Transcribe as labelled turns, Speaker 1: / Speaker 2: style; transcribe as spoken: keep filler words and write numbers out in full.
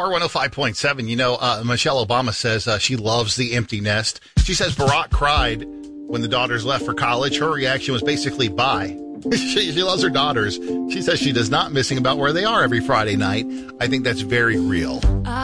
Speaker 1: Power one oh five point seven. You know, uh, Michelle Obama says uh, she loves the empty nest. She says Barack cried when the daughters left for college. Her reaction was basically bye. she, she loves her daughters. She says she does not missing about where they are every Friday night. I think that's very real.